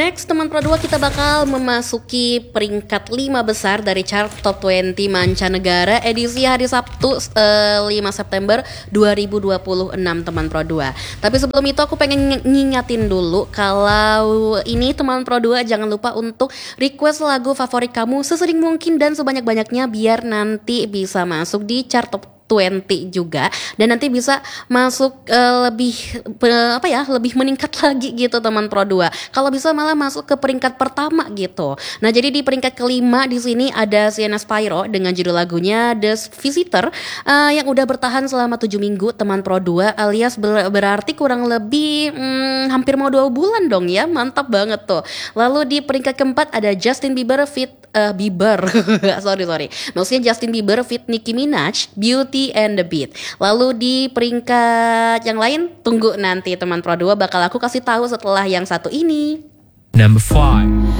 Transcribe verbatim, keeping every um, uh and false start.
Next, teman Pro dua, kita bakal memasuki peringkat lima besar dari chart Top dua puluh mancanegara edisi hari Sabtu uh, lima September dua ribu dua puluh enam, teman Pro dua. Tapi sebelum itu aku pengen ngingatin dulu kalau ini teman Pro dua jangan lupa untuk request lagu favorit kamu sesering mungkin dan sebanyak-banyaknya biar nanti bisa masuk di chart Top dua puluh juga dan nanti bisa masuk uh, lebih uh, apa ya lebih meningkat lagi gitu teman Pro dua. Kalau bisa malah masuk ke peringkat pertama gitu. Nah, jadi di peringkat kelima di sini ada Sienna Spyro dengan judul lagunya The Visitor uh, yang udah bertahan selama tujuh minggu teman Pro dua, alias ber- berarti kurang lebih hmm, hampir mau dua bulan dong ya. Mantap banget tuh. Lalu di peringkat keempat ada Justin Bieber fit uh, Bieber sorry sorry maksudnya Justin Bieber fit Nicki Minaj, Beauty and the Beat. Lalu di peringkat yang lain tunggu nanti teman Pro dua bakal aku kasih tahu setelah yang satu ini. Number five.